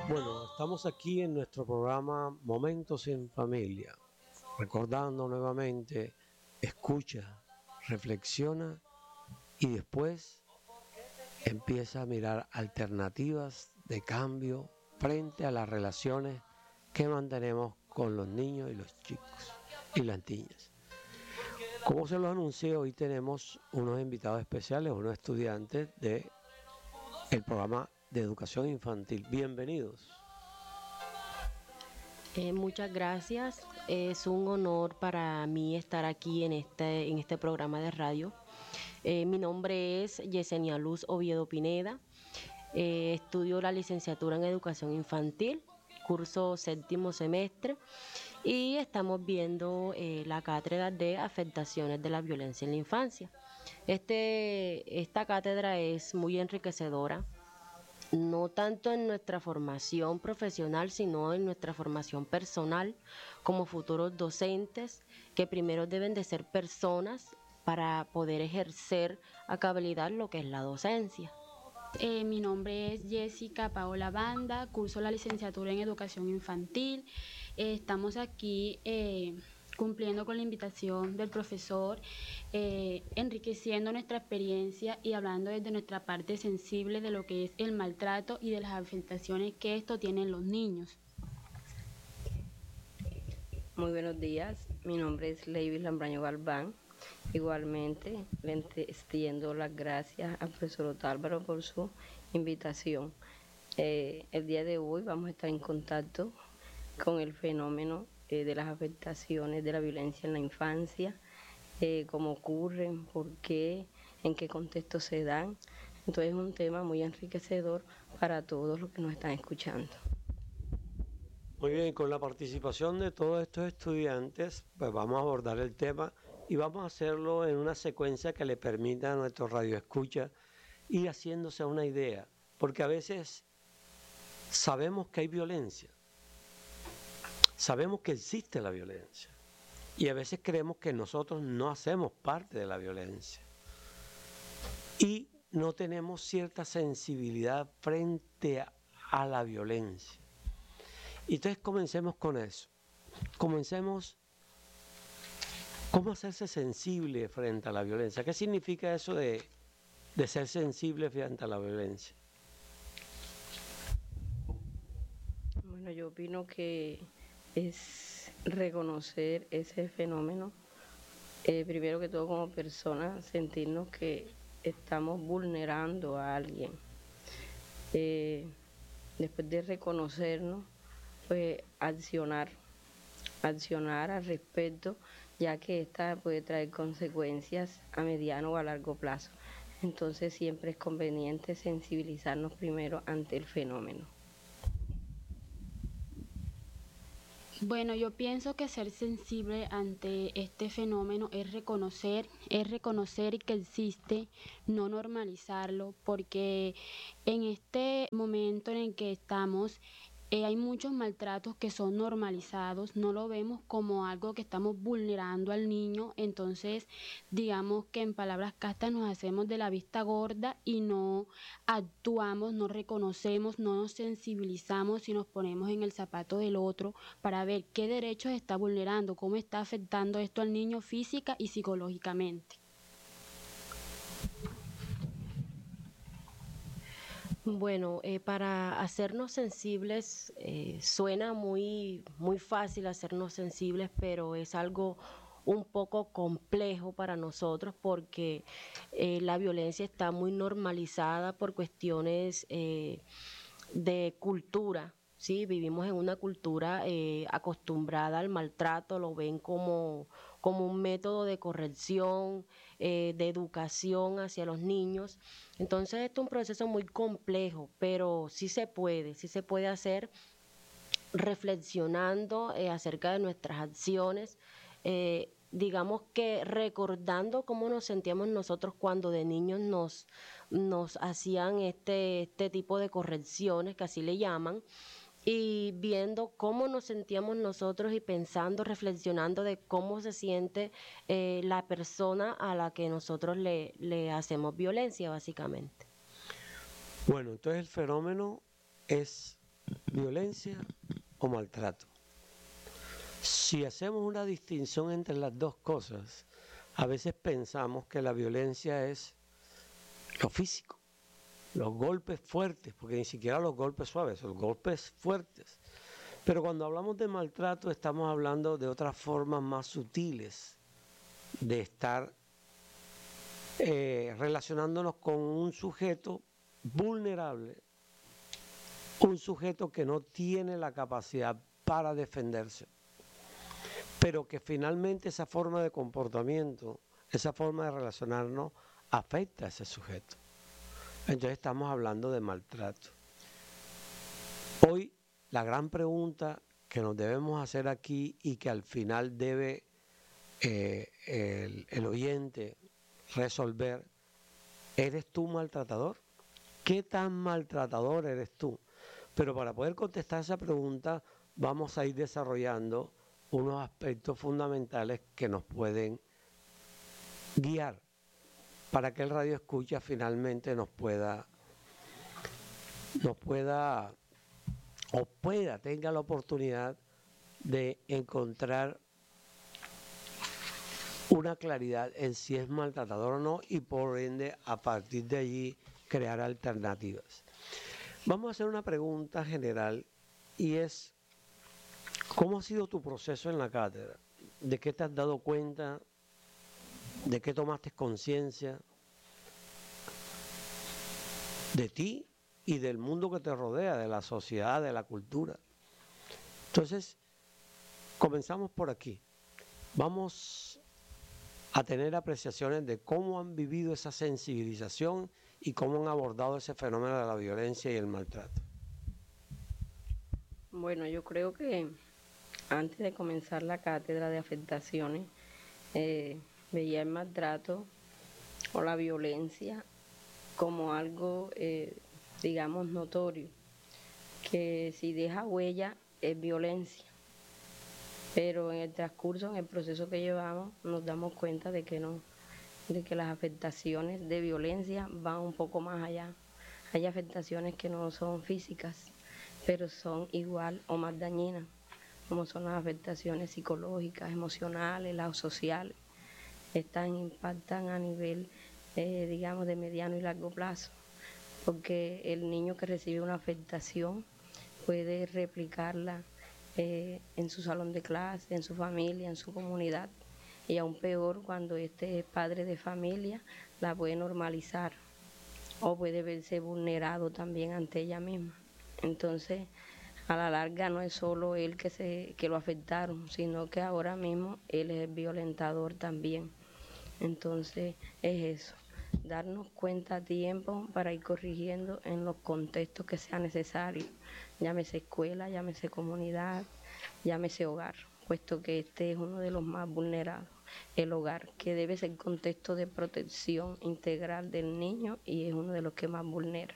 Bueno, estamos aquí en nuestro programa Momentos en Familia, recordando nuevamente, escucha, reflexiona y después empieza a mirar alternativas de cambio frente a las relaciones que mantenemos con los niños y los chicos y las niñas. Como se lo anuncié, hoy tenemos unos invitados especiales, unos estudiantes del programa de educación infantil. Bienvenidos. Muchas gracias. Es un honor para mí estar aquí en este programa de radio. Mi nombre es Yesenia Luz Oviedo Pineda. Estudio la licenciatura en educación infantil, curso séptimo semestre, y estamos viendo la cátedra de afectaciones de la violencia en la infancia. Esta cátedra es muy enriquecedora, no tanto en nuestra formación profesional, sino en nuestra formación personal como futuros docentes, que primero deben de ser personas para poder ejercer a cabalidad lo que es la docencia. Mi nombre es Jessica Paola Banda, curso la licenciatura en educación infantil. Estamos aquí cumpliendo con la invitación del profesor, enriqueciendo nuestra experiencia y hablando desde nuestra parte sensible de lo que es el maltrato y de las afectaciones que esto tiene en los niños. Muy buenos días, mi nombre es Leivis Lambraño Galván. Igualmente le extiendo las gracias al profesor Otálvaro por su invitación. El día de hoy vamos a estar en contacto con el fenómeno de las afectaciones de la violencia en la infancia, cómo ocurren, por qué, en qué contexto se dan. Entonces es un tema muy enriquecedor para todos los que nos están escuchando. Muy bien, con la participación de todos estos estudiantes, pues vamos a abordar el tema y vamos a hacerlo en una secuencia que le permita a nuestro radioescucha ir haciéndose una idea, porque a veces sabemos que hay violencia, sabemos que existe la violencia y a veces creemos que nosotros no hacemos parte de la violencia y no tenemos cierta sensibilidad frente a la violencia. Entonces comencemos con eso. Comencemos, ¿cómo hacerse sensible frente a la violencia? ¿Qué significa eso de ser sensible frente a la violencia? Bueno, yo opino que es reconocer ese fenómeno, primero que todo como personas, sentirnos que estamos vulnerando a alguien. Después de reconocernos, pues accionar al respecto, ya que esta puede traer consecuencias a mediano o a largo plazo. Entonces siempre es conveniente sensibilizarnos primero ante el fenómeno. Bueno, yo pienso que ser sensible ante este fenómeno es reconocer que existe, no normalizarlo, porque en este momento en el que estamos, hay muchos maltratos que son normalizados, no lo vemos como algo que estamos vulnerando al niño, entonces digamos que en palabras castas nos hacemos de la vista gorda y no actuamos, no reconocemos, no nos sensibilizamos y nos ponemos en el zapato del otro para ver qué derechos está vulnerando, cómo está afectando esto al niño física y psicológicamente. Bueno, para hacernos sensibles, suena muy fácil hacernos sensibles, pero es algo un poco complejo para nosotros porque la violencia está muy normalizada por cuestiones de cultura. Sí, vivimos en una cultura acostumbrada al maltrato, lo ven como un método de corrección, de educación hacia los niños. Entonces, esto es un proceso muy complejo, pero sí se puede hacer reflexionando acerca de nuestras acciones, digamos que recordando cómo nos sentíamos nosotros cuando de niños nos hacían este tipo de correcciones, que así le llaman, y viendo cómo nos sentíamos nosotros y pensando, reflexionando de cómo se siente la persona a la que nosotros le hacemos violencia, básicamente. Bueno, entonces el fenómeno es violencia o maltrato. Si hacemos una distinción entre las dos cosas, a veces pensamos que la violencia es lo físico, los golpes fuertes, porque ni siquiera los golpes suaves, los golpes fuertes. Pero cuando hablamos de maltrato estamos hablando de otras formas más sutiles de estar relacionándonos con un sujeto vulnerable, un sujeto que no tiene la capacidad para defenderse, pero que finalmente esa forma de comportamiento, esa forma de relacionarnos afecta a ese sujeto. Entonces estamos hablando de maltrato. Hoy la gran pregunta que nos debemos hacer aquí y que al final debe el oyente resolver: ¿eres tú maltratador? ¿Qué tan maltratador eres tú? Pero para poder contestar esa pregunta vamos a ir desarrollando unos aspectos fundamentales que nos pueden guiar para que el radio escucha finalmente tenga la oportunidad de encontrar una claridad en si es maltratador o no, y por ende a partir de allí crear alternativas. Vamos a hacer una pregunta general y es: ¿cómo ha sido tu proceso en la cátedra? ¿De qué te has dado cuenta? ¿De qué tomaste conciencia? De ti y del mundo que te rodea, de la sociedad, de la cultura. Entonces, comenzamos por aquí. Vamos a tener apreciaciones de cómo han vivido esa sensibilización y cómo han abordado ese fenómeno de la violencia y el maltrato. Bueno, yo creo que antes de comenzar la cátedra de afectaciones, veía el maltrato o la violencia como algo, digamos, notorio, que si deja huella es violencia. Pero en el transcurso, en el proceso que llevamos, nos damos cuenta de que no, de que las afectaciones de violencia van un poco más allá. Hay afectaciones que no son físicas, pero son igual o más dañinas, como son las afectaciones psicológicas, emocionales, las sociales. Estas impactan a nivel, digamos, de mediano y largo plazo, porque el niño que recibe una afectación puede replicarla en su salón de clase, en su familia, en su comunidad, y aún peor cuando este padre de familia la puede normalizar o puede verse vulnerado también ante ella misma. Entonces, a la larga no es solo él que lo afectaron, sino que ahora mismo él es el violentador también. Entonces es eso, darnos cuenta a tiempo para ir corrigiendo en los contextos que sea necesario, llámese escuela, llámese comunidad, llámese hogar, puesto que este es uno de los más vulnerados, el hogar, que debe ser contexto de protección integral del niño y es uno de los que más vulnera.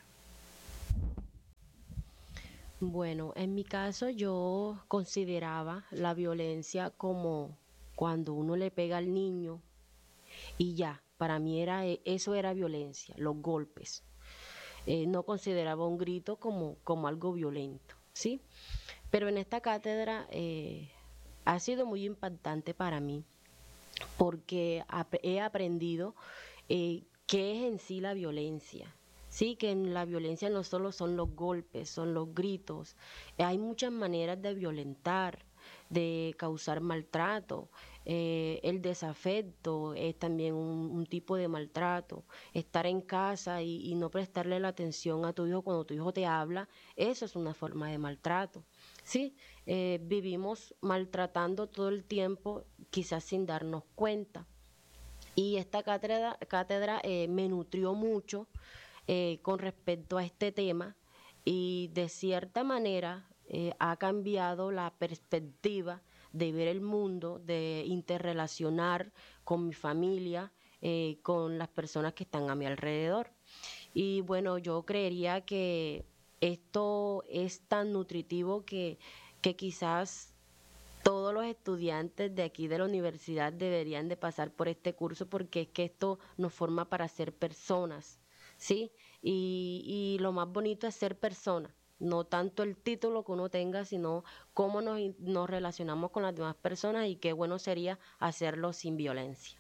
Bueno, en mi caso yo consideraba la violencia como cuando uno le pega al niño y ya, para mí eso era violencia, los golpes. No consideraba un grito como algo violento, ¿sí? Pero en esta cátedra ha sido muy impactante para mí porque he aprendido qué es en sí la violencia. Sí, que en la violencia no solo son los golpes, son los gritos. Hay muchas maneras de violentar, de causar maltrato. El desafecto es también un tipo de maltrato. Estar en casa y no prestarle la atención a tu hijo cuando tu hijo te habla, eso es una forma de maltrato. Sí, vivimos maltratando todo el tiempo, quizás sin darnos cuenta. Y esta cátedra me nutrió mucho con respecto a este tema y de cierta manera ha cambiado la perspectiva de ver el mundo, de interrelacionar con mi familia, con las personas que están a mi alrededor. Y bueno, yo creería que esto es tan nutritivo que quizás todos los estudiantes de aquí de la universidad deberían de pasar por este curso porque es que esto nos forma para ser personas, ¿sí? Y lo más bonito es ser persona, no tanto el título que uno tenga, sino cómo nos relacionamos con las demás personas y qué bueno sería hacerlo sin violencia.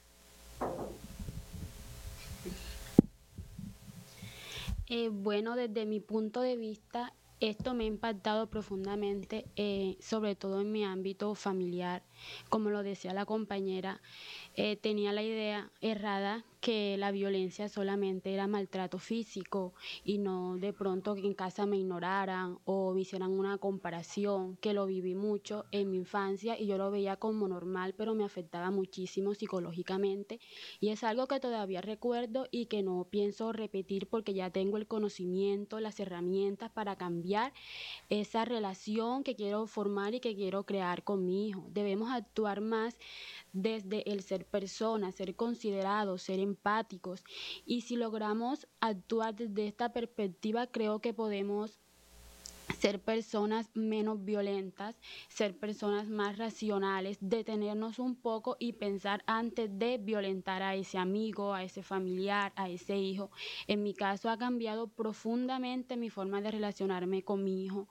Bueno, desde mi punto de vista, esto me ha impactado profundamente, sobre todo en mi ámbito familiar. Como lo decía la compañera, tenía la idea errada que la violencia solamente era maltrato físico y no de pronto que en casa me ignoraran o me hicieran una comparación, que lo viví mucho en mi infancia y yo lo veía como normal, pero me afectaba muchísimo psicológicamente y es algo que todavía recuerdo y que no pienso repetir porque ya tengo el conocimiento, las herramientas para cambiar esa relación que quiero formar y que quiero crear con mi hijo. Debemos actuar más desde el ser personas, ser considerados, ser empáticos. Y si logramos actuar desde esta perspectiva, creo que podemos ser personas menos violentas, ser personas más racionales, detenernos un poco y pensar antes de violentar a ese amigo, a ese familiar, a ese hijo. En mi caso ha cambiado profundamente mi forma de relacionarme con mi hijo.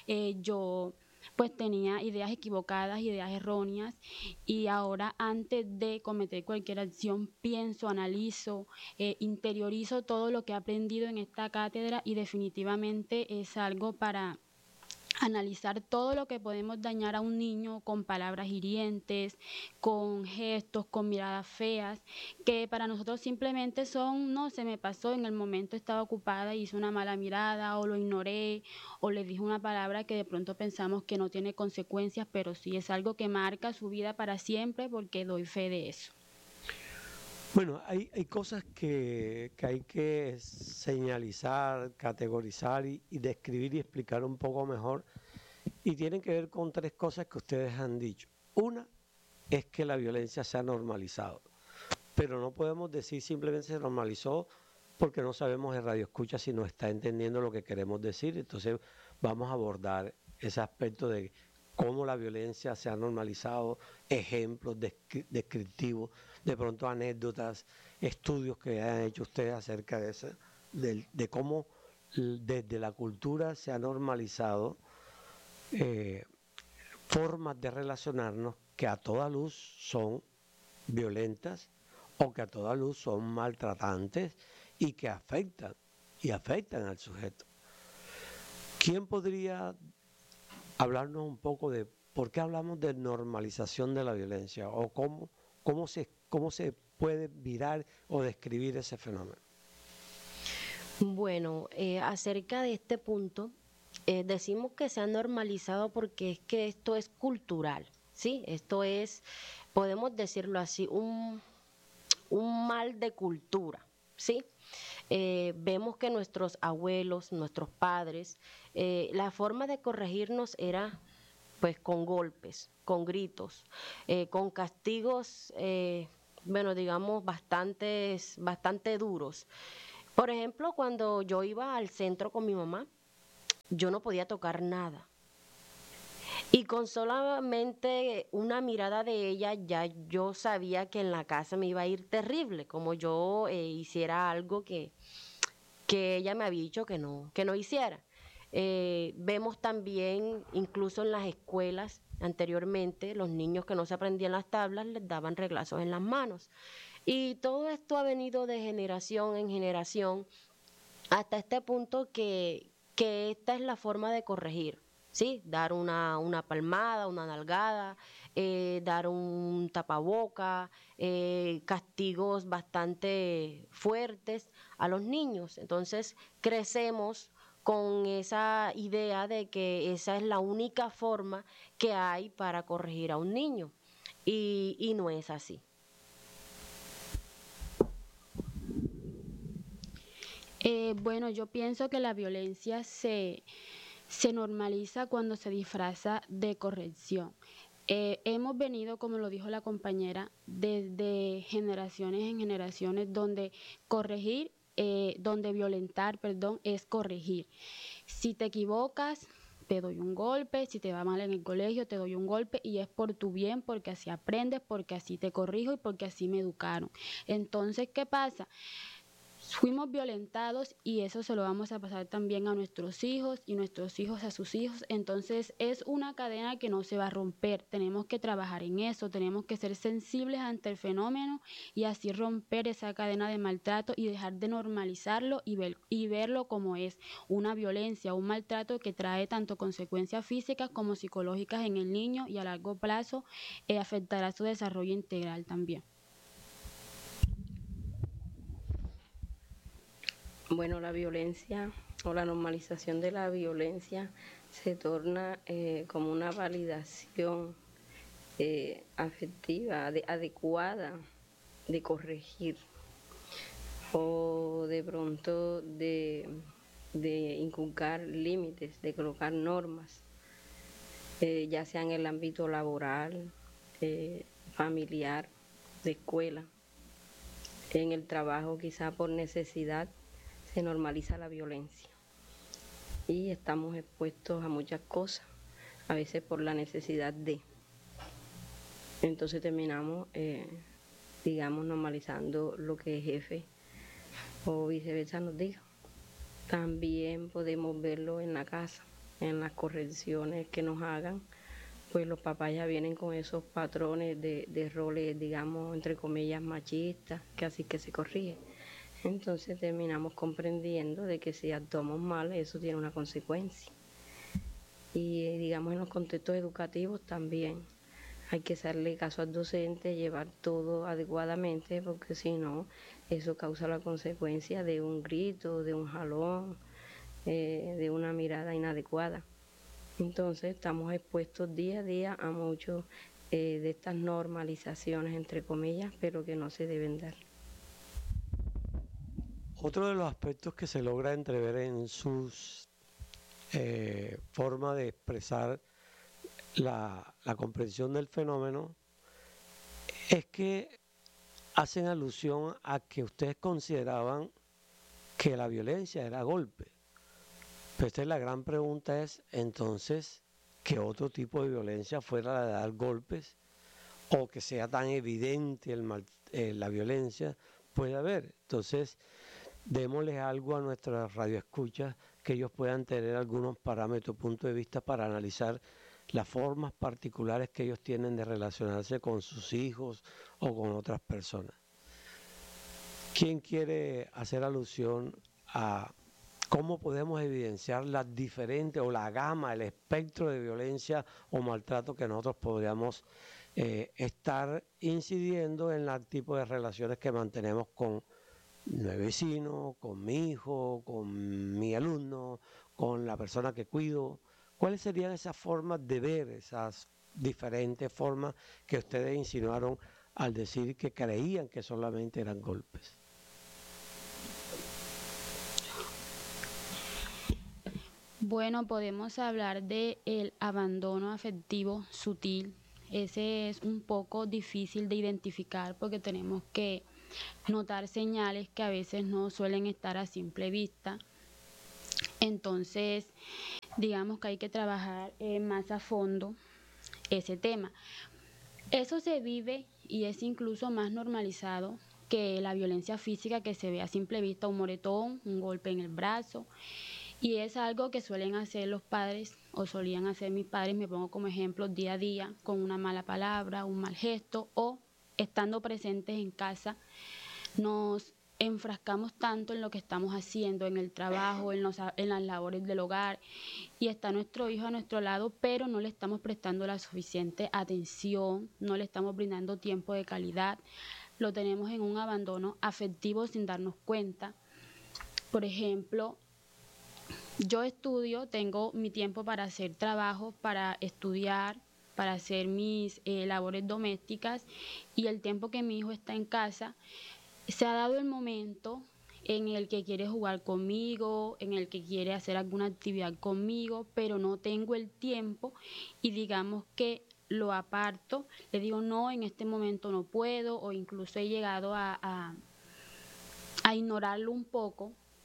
Yo pues tenía ideas equivocadas, ideas erróneas y ahora antes de cometer cualquier acción pienso, analizo, interiorizo todo lo que he aprendido en esta cátedra y definitivamente es algo para analizar todo lo que podemos dañar a un niño con palabras hirientes, con gestos, con miradas feas, que para nosotros simplemente son, no, se me pasó, en el momento estaba ocupada, hice una mala mirada o lo ignoré o le dije una palabra que de pronto pensamos que no tiene consecuencias, pero sí es algo que marca su vida para siempre porque doy fe de eso. Bueno, hay cosas que hay que señalizar, categorizar y describir y explicar un poco mejor. Y tienen que ver con tres cosas que ustedes han dicho. Una es que la violencia se ha normalizado, pero no podemos decir simplemente se normalizó porque no sabemos el radioescucha si no está entendiendo lo que queremos decir. Entonces vamos a abordar ese aspecto de cómo la violencia se ha normalizado, ejemplos descriptivos, de pronto anécdotas, estudios que han hecho ustedes acerca de eso, de cómo desde la cultura se ha normalizado formas de relacionarnos que a toda luz son violentas o que a toda luz son maltratantes y que afectan al sujeto. ¿Quién podría hablarnos un poco de por qué hablamos de normalización de la violencia o cómo se puede mirar o describir ese fenómeno? Bueno, acerca de este punto, decimos que se ha normalizado porque es que esto es cultural, ¿sí? Esto es, podemos decirlo así, un mal de cultura, ¿sí? Vemos que nuestros abuelos, nuestros padres, la forma de corregirnos era pues con golpes, con gritos, con castigos, bueno, digamos, bastante duros. Por ejemplo, cuando yo iba al centro con mi mamá, yo no podía tocar nada. Y con solamente una mirada de ella ya yo sabía que en la casa me iba a ir terrible, como yo hiciera algo que ella me había dicho que no hiciera. Vemos también, incluso en las escuelas, anteriormente, los niños que no se aprendían las tablas les daban reglazos en las manos. Y todo esto ha venido de generación en generación hasta este punto que esta es la forma de corregir. Sí, dar una palmada, una nalgada, dar un tapaboca, castigos bastante fuertes a los niños. Entonces crecemos con esa idea de que esa es la única forma que hay para corregir a un niño y no es así. Bueno, yo pienso que la violencia se normaliza cuando se disfraza de corrección. Hemos venido, como lo dijo la compañera, desde generaciones en generaciones donde corregir, donde violentar, perdón, es corregir. Si te equivocas, te doy un golpe, si te va mal en el colegio, te doy un golpe y es por tu bien, porque así aprendes, porque así te corrijo y porque así me educaron. Entonces, ¿qué pasa? fuimos violentados y eso se lo vamos a pasar también a nuestros hijos y nuestros hijos a sus hijos. Entonces es una cadena que no se va a romper. Tenemos que trabajar en eso, tenemos que ser sensibles ante el fenómeno y así romper esa cadena de maltrato y dejar de normalizarlo y verlo como es una violencia, un maltrato que trae tanto consecuencias físicas como psicológicas en el niño y a largo plazo afectará su desarrollo integral también. Bueno, la violencia o la normalización de la violencia se torna como una validación afectiva, adecuada de corregir o de pronto de inculcar límites, de colocar normas, ya sea en el ámbito laboral, familiar, de escuela, en el trabajo, quizá por necesidad se normaliza la violencia y estamos expuestos a muchas cosas, a veces por la necesidad de. Entonces terminamos, digamos, normalizando lo que el jefe o viceversa nos diga. También podemos verlo en la casa, en las correcciones que nos hagan, pues los papás ya vienen con esos patrones de roles, digamos, entre comillas, machistas, que así que se corrige. Entonces terminamos comprendiendo de que si actuamos mal, eso tiene una consecuencia. Y digamos en los contextos educativos también hay que hacerle caso al docente, llevar todo adecuadamente, porque si no, eso causa la consecuencia de un grito, de un jalón, de una mirada inadecuada. Entonces estamos expuestos día a día a muchos de estas normalizaciones, entre comillas, pero que no se deben dar. Otro de los aspectos que se logra entrever en sus forma de expresar la comprensión del fenómeno es que hacen alusión a que ustedes consideraban que la violencia era golpe. Pero esta es la gran pregunta, es entonces que otro tipo de violencia fuera la de dar golpes o que sea tan evidente la violencia puede haber. Entonces démosles algo a nuestras radioescuchas que ellos puedan tener algunos parámetros, puntos de vista para analizar las formas particulares que ellos tienen de relacionarse con sus hijos o con otras personas. ¿Quién quiere hacer alusión a cómo podemos evidenciar las diferentes o la gama, el espectro de violencia o maltrato que nosotros podríamos estar incidiendo en el tipo de relaciones que mantenemos con mi vecino, con mi hijo, con mi alumno, con la persona que cuido? ¿Cuáles serían esas formas de ver, esas diferentes formas que ustedes insinuaron al decir que creían que solamente eran golpes? Bueno, podemos hablar de el abandono afectivo sutil. Ese es un poco difícil de identificar porque tenemos que notar señales que a veces no suelen estar a simple vista. Entonces, digamos que hay que trabajar más a fondo ese tema. Eso se vive y es incluso más normalizado que la violencia física que se ve a simple vista, un moretón, un golpe en el brazo. Y es algo que suelen hacer los padres o solían hacer mis padres, me pongo como ejemplo día a día, con una mala palabra, un mal gesto o estando presentes en casa. Nos enfrascamos tanto en lo que estamos haciendo, en el trabajo, en las labores del hogar, y está nuestro hijo a nuestro lado, pero no le estamos prestando la suficiente atención, no le estamos brindando tiempo de calidad, lo tenemos en un abandono afectivo sin darnos cuenta. Por ejemplo, yo estudio, tengo mi tiempo para hacer trabajo, para estudiar, para hacer mis labores domésticas, y el tiempo que mi hijo está en casa, se ha dado el momento en el que quiere jugar conmigo, en el que quiere hacer alguna actividad conmigo, pero no tengo el tiempo y digamos que lo aparto, le digo no, en este momento no puedo, o incluso he llegado a ignorarlo un poco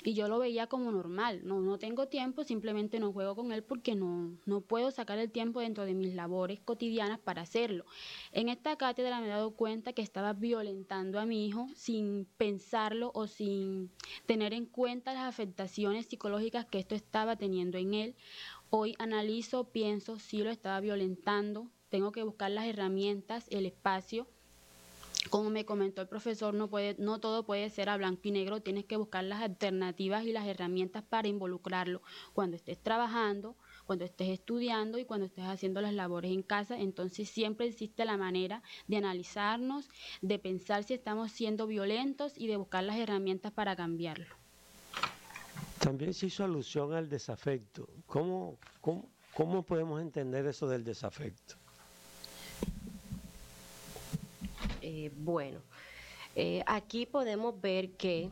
y yo lo veía como normal. No tengo tiempo, simplemente no juego con él porque no puedo sacar el tiempo dentro de mis labores cotidianas para hacerlo. En esta cátedra me he dado cuenta que estaba violentando a mi hijo sin pensarlo o sin tener en cuenta las afectaciones psicológicas que esto estaba teniendo en él. Hoy analizo, pienso, sí lo estaba violentando, tengo que buscar las herramientas, el espacio. Como me comentó el profesor, no todo puede ser a blanco y negro, tienes que buscar las alternativas y las herramientas para involucrarlo cuando estés trabajando, cuando estés estudiando y cuando estés haciendo las labores en casa. Entonces siempre existe la manera de analizarnos, de pensar si estamos siendo violentos y de buscar las herramientas para cambiarlo. También se hizo alusión al desafecto. ¿Cómo podemos entender eso del desafecto? Bueno, aquí podemos ver que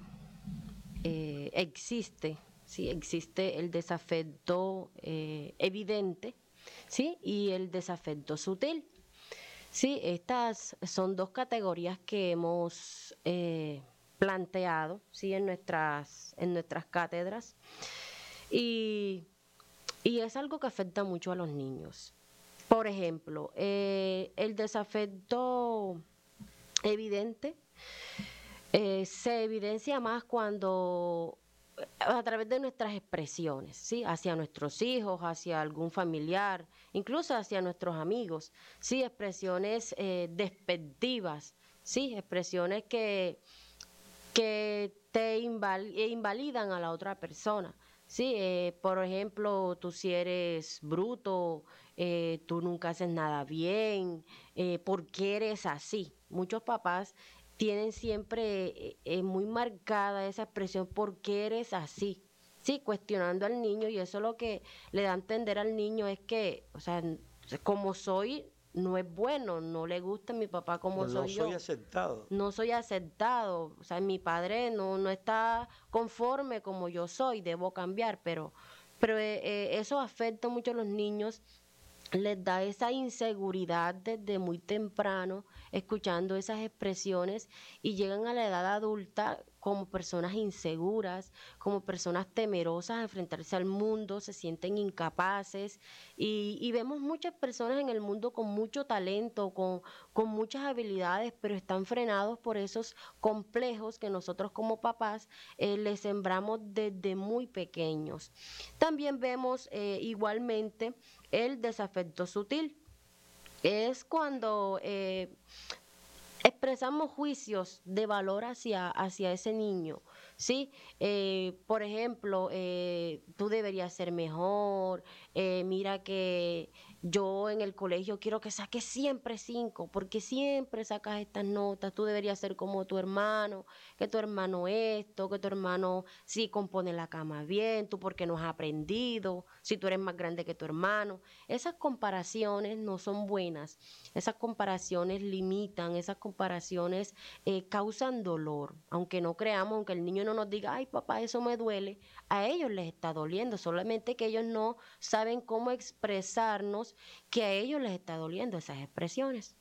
existe el desafecto evidente, ¿sí? Y el desafecto sutil. Sí, estas son dos categorías que hemos planteado, ¿sí? en nuestras cátedras, y es algo que afecta mucho a los niños. Por ejemplo, el desafecto evidente se evidencia más cuando a través de nuestras expresiones, ¿sí? Hacia nuestros hijos, hacia algún familiar, incluso hacia nuestros amigos, ¿sí? Expresiones despectivas, ¿sí? Expresiones que te invalidan a la otra persona. Sí, por ejemplo, tú si eres bruto, tú nunca haces nada bien, ¿por qué eres así? Muchos papás tienen siempre muy marcada esa expresión, ¿por qué eres así? Sí, cuestionando al niño, y eso lo que le da a entender al niño es que, o sea, como soy, no es bueno, no le gusta a mi papá como No soy yo. soy aceptado. No soy aceptado, o sea, mi padre no está conforme como yo soy, debo cambiar, pero eso afecta mucho a los niños, les da esa inseguridad desde muy temprano, escuchando esas expresiones, y llegan a la edad adulta como personas inseguras, como personas temerosas a enfrentarse al mundo, se sienten incapaces, y vemos muchas personas en el mundo con mucho talento, con muchas habilidades, pero están frenados por esos complejos que nosotros como papás les sembramos desde muy pequeños. También vemos igualmente el desafecto sutil. Es cuando expresamos juicios de valor hacia ese niño, ¿sí? Por ejemplo, tú deberías ser mejor, mira que yo en el colegio quiero que saques siempre 5, porque siempre sacas estas notas, tú deberías ser como tu hermano, que tu hermano esto, que tu hermano sí compone la cama bien, tú porque no has aprendido, si tú eres más grande que tu hermano. Esas comparaciones no son buenas, esas comparaciones limitan, esas comparaciones causan dolor, aunque no creamos, aunque el niño no nos diga, ay papá, eso me duele, a ellos les está doliendo, solamente que ellos no saben cómo expresarnos que a ellos les está doliendo esas expresiones.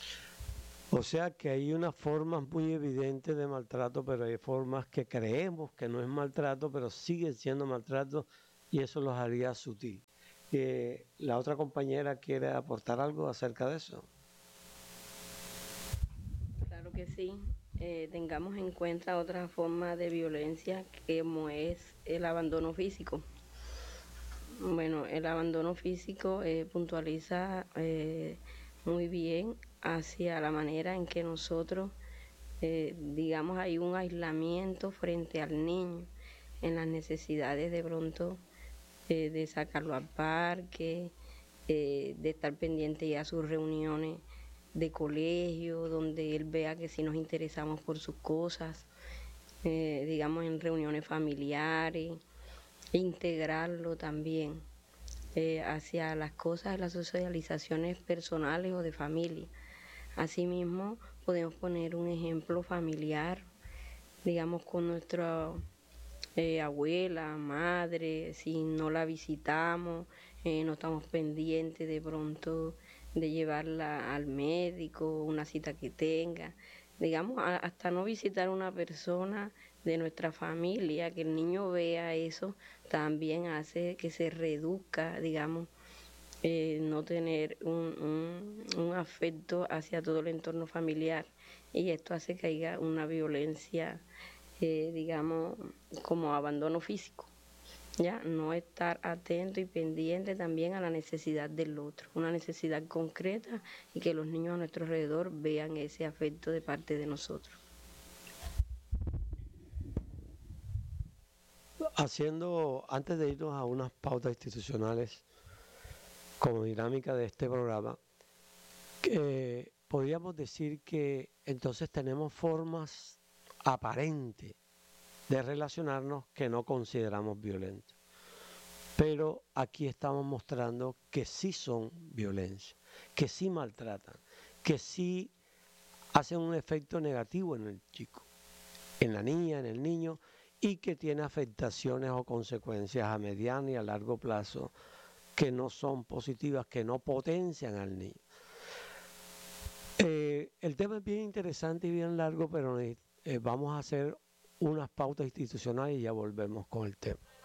O sea que hay unas formas muy evidentes de maltrato, pero hay formas que creemos que no es maltrato, pero siguen siendo maltrato, y eso los haría sutil. ¿La otra compañera quiere aportar algo acerca de eso? Claro que sí. Tengamos en cuenta otra forma de violencia como es el abandono físico. Bueno, el abandono físico puntualiza muy bien hacia la manera en que nosotros, digamos, hay un aislamiento frente al niño en las necesidades de pronto de sacarlo al parque, de estar pendiente ya a sus reuniones de colegio, donde él vea que sí nos interesamos por sus cosas, digamos en reuniones familiares, integrarlo también hacia las cosas, las socializaciones personales o de familia. Asimismo, podemos poner un ejemplo familiar, digamos con nuestra abuela, madre, si no la visitamos, no estamos pendientes de pronto de llevarla al médico, una cita que tenga, digamos, hasta no visitar a una persona de nuestra familia, que el niño vea eso, también hace que se reduzca, digamos, no tener un afecto hacia todo el entorno familiar, y esto hace que haya una violencia, digamos, como abandono físico. Ya, no estar atento y pendiente también a la necesidad del otro, una necesidad concreta, y que los niños a nuestro alrededor vean ese afecto de parte de nosotros. Antes de irnos a unas pautas institucionales como dinámica de este programa, podríamos decir que entonces tenemos formas aparentes de relacionarnos que no consideramos violentas. Pero aquí estamos mostrando que sí son violencia, que sí maltratan, que sí hacen un efecto negativo en el chico, en la niña, en el niño, y que tiene afectaciones o consecuencias a mediano y a largo plazo que no son positivas, que no potencian al niño. El tema es bien interesante y bien largo, pero vamos a hacer unas pautas institucionales y ya volvemos con el tema.